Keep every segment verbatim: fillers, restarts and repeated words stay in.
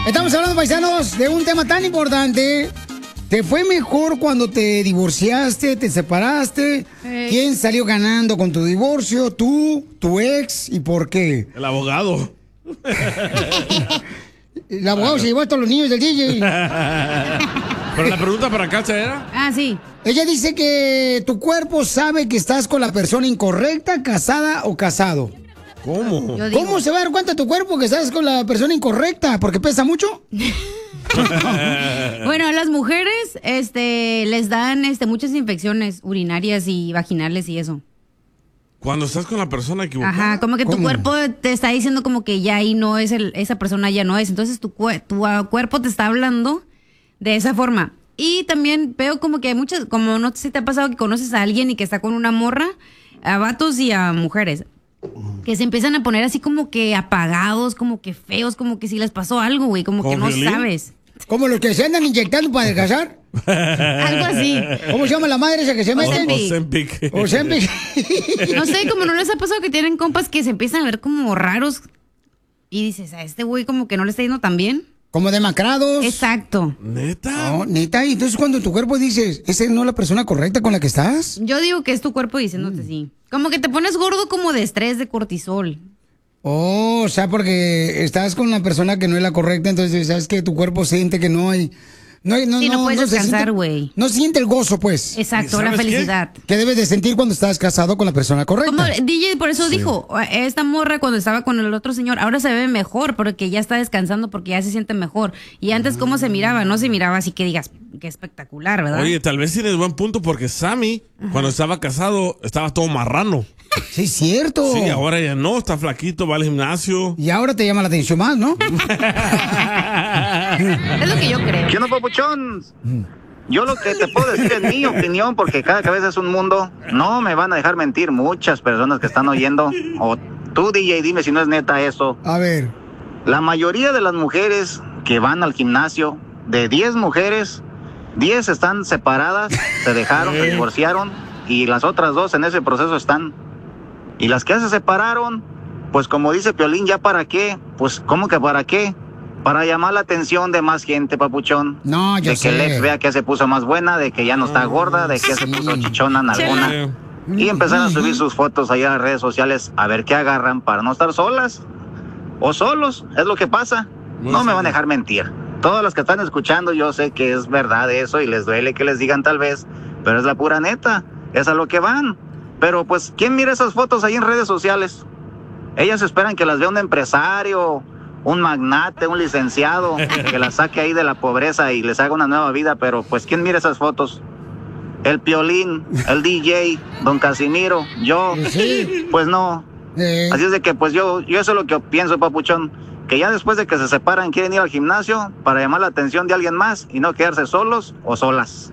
Estamos hablando, paisanos, de un tema tan importante. ¿Te fue mejor cuando te divorciaste, te separaste? Hey. ¿Quién salió ganando con tu divorcio? ¿Tú, tu ex? ¿Y por qué? El abogado. El abogado se llevó a todos los niños del D J. Pero la pregunta para Cacha era... Ah, sí. Ella dice que tu cuerpo sabe que estás con la persona incorrecta, casada o casado. ¿Cómo? Yo digo- ¿Cómo se va a dar cuenta tu cuerpo que estás con la persona incorrecta? ¿Porque pesa mucho? Bueno, a las mujeres este, les dan este, muchas infecciones urinarias y vaginales y eso. Cuando estás con la persona equivocada. Ajá, como que tu ¿Cómo? cuerpo te está diciendo como que ya ahí no es, el, esa persona ya no es. Entonces tu, cue- tu ah, cuerpo te está hablando de esa forma. Y también veo como que hay muchas, como no sé si te ha pasado que conoces a alguien y que está con una morra, a vatos y a mujeres, que se empiezan a poner así como que apagados, como que feos, como que si les pasó algo, güey, como que ¿Como no Piolín? sabes. ¿Como los que se andan inyectando para adelgazar? Algo así. ¿Cómo se llama la madre esa que se mete? Ozempic. Ozempic. O Ozempic. No sé, como no les ha pasado que tienen compas que se empiezan a ver como raros y dices, a este güey como que no le está yendo tan bien. Como demacrados. Exacto. ¿Neta? No, neta, y entonces cuando tu cuerpo dices, ¿esa no es la persona correcta con la que estás? Yo digo que es tu cuerpo diciéndote sí. Como que te pones gordo como de estrés, de cortisol. Oh, o sea, porque estás con una persona que no es la correcta, entonces sabes que tu cuerpo siente que no hay... No, hay- no, Sí, no puedes se descansar, siente- güey. No siente el gozo, pues. Exacto, la ¿Sabes qué? felicidad. Que debes de sentir cuando estás casado con la persona correcta. Como D J por eso dijo, esta morra cuando estaba con el otro señor, ahora se ve mejor porque ya está descansando, porque ya se siente mejor. Y antes, ¿cómo se miraba? No se miraba así que digas, qué espectacular, ¿verdad? Oye, tal vez tienes buen punto porque Sammy, cuando estaba casado, estaba todo marrano. Sí, es cierto. Sí, ahora ya no, está flaquito, va al gimnasio. Y ahora te llama la atención más, ¿no? Es lo que yo creo. ¿Qué onda, papuchón? Yo lo que te puedo decir es mi opinión, porque cada cabeza es un mundo. No me van a dejar mentir muchas personas que están oyendo. O tú, D J, dime si no es neta eso. A ver. La mayoría de las mujeres que van al gimnasio, de diez mujeres, diez están separadas, se dejaron, se divorciaron, y las otras dos en ese proceso están. Y las que ya se separaron, pues como dice Piolín, ¿ya para qué? Pues, ¿cómo que para qué? Para llamar la atención de más gente, papuchón. No, yo De que el sé. ex vea que se puso más buena, de que ya no está gorda, de que se puso chichona en alguna. Eh, Y empezaron a subir sus fotos allá a las redes sociales a ver qué agarran para no estar solas. O solos, es lo que pasa. No me van a dejar mentir. Todos los que están escuchando, yo sé que es verdad eso y les duele que les digan tal vez, pero es la pura neta. Es a lo que van. Pero pues, ¿quién mira esas fotos ahí en redes sociales? Ellas esperan que las vea un empresario, un magnate, un licenciado, que las saque ahí de la pobreza y les haga una nueva vida, pero pues, ¿quién mira esas fotos? El Piolín, el D J, don Casimiro, yo, Sí. pues no. Eh, Así es de que pues yo, yo eso es lo que pienso, papuchón, que ya después de que se separan quieren ir al gimnasio para llamar la atención de alguien más y no quedarse solos o solas.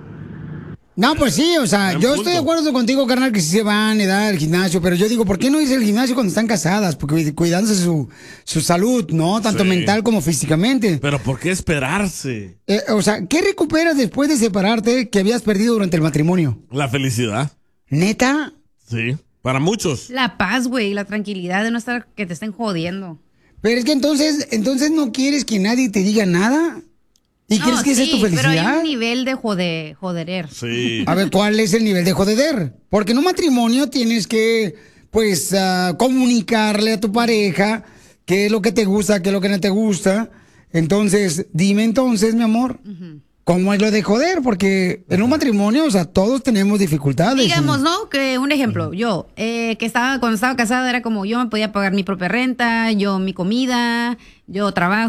No, pues sí, o sea, Buen yo punto. estoy de acuerdo contigo, carnal, que sí se van a dar al gimnasio, pero yo digo, ¿por qué no irse al gimnasio cuando están casadas? Porque cuidándose su, su salud, ¿no? Tanto Sí. mental como físicamente. Pero ¿por qué esperarse? Eh, o sea, ¿qué recuperas después de separarte que habías perdido durante el matrimonio? La felicidad. ¿Neta? Sí. Para muchos. La paz, güey, la tranquilidad de no estar que te estén jodiendo. Pero es que entonces, entonces no quieres que nadie te diga nada. ¿Y No, crees que esa es tu sí, Pero hay felicidad? un nivel de jode, joderer. Sí. A ver, ¿cuál es el nivel de jodeder? Porque en un matrimonio tienes que, pues, ah, comunicarle a tu pareja qué es lo que te gusta, qué es lo que no te gusta. Entonces, dime entonces, mi amor, ¿cómo es lo de joder? Porque en un matrimonio, o sea, todos tenemos dificultades. Digamos, ¿no? Que un ejemplo, yo, eh, que estaba, cuando estaba casada era como yo me podía pagar mi propia renta, yo mi comida, yo trabajo.